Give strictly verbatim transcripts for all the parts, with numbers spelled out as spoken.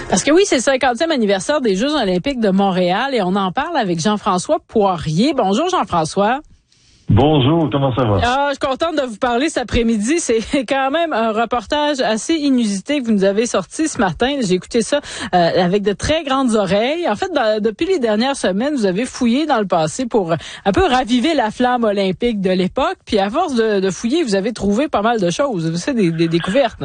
Parce que oui, c'est le cinquantième anniversaire des Jeux olympiques de Montréal et on en parle avec Jean-François Poirier. Bonjour Jean-François. Bonjour, comment ça va? Ah, je suis contente de vous parler cet après-midi. C'est quand même un reportage assez inusité que vous nous avez sorti ce matin. J'ai écouté ça euh, avec de très grandes oreilles. En fait, dans, depuis les dernières semaines, vous avez fouillé dans le passé pour un peu raviver la flamme olympique de l'époque. Puis à force de, de fouiller, vous avez trouvé pas mal de choses. C'est des, des découvertes.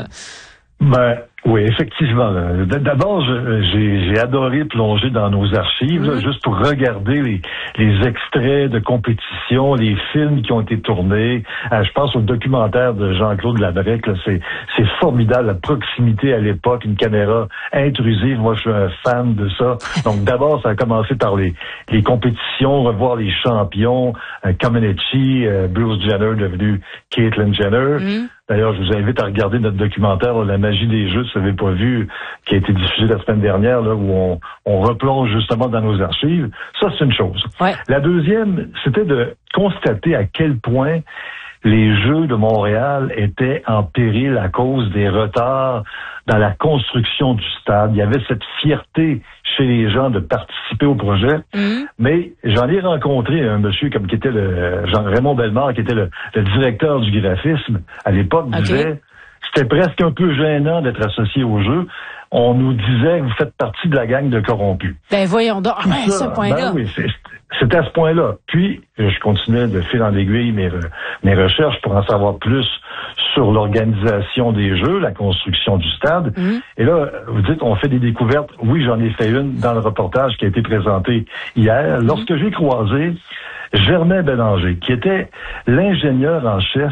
Ben oui, effectivement. D'abord, j'ai, j'ai adoré plonger dans nos archives, mmh. là, juste pour regarder les, les extraits de compétition, les films qui ont été tournés. Euh, je pense au documentaire de Jean-Claude Labrec. Là, c'est, c'est formidable, la proximité à l'époque, une caméra intrusive. Moi, je suis un fan de ça. Donc, d'abord, ça a commencé par les, les compétitions, revoir les champions, euh, Comaneci, euh, Bruce Jenner devenu Caitlyn Jenner. Mmh. D'ailleurs, je vous invite à regarder notre documentaire, La magie des jeux, si vous n'avez pas vu, qui a été diffusé la semaine dernière, là, où on, on replonge justement dans nos archives. Ça, c'est une chose. Ouais. La deuxième, c'était de constater à quel point les Jeux de Montréal étaient en péril à cause des retards dans la construction du stade. Il y avait cette fierté chez les gens de participer au projet. Mmh. Mais j'en ai rencontré un monsieur comme qui était le Jean Raymond Bellemare, qui était le, le directeur du graphisme à l'époque, okay. disait c'était presque un peu gênant d'être associé au jeu. On nous disait que vous faites partie de la gang de corrompus. Ben voyons donc, ah, ben, ce point-là. Ben oui, c'est, c'était à ce point-là. Puis, je continuais de fil en aiguille mes, mes recherches pour en savoir plus sur l'organisation des Jeux, la construction du stade. Mmh. Et là, vous dites, on fait des découvertes. Oui, j'en ai fait une dans le reportage qui a été présenté hier. Mmh. Lorsque j'ai croisé Germain Bélanger, qui était l'ingénieur en chef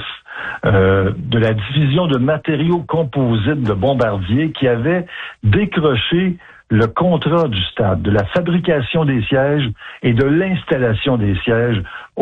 Euh, de la division de matériaux composites de Bombardier, qui avait décroché le contrat du stade, de la fabrication des sièges et de l'installation des sièges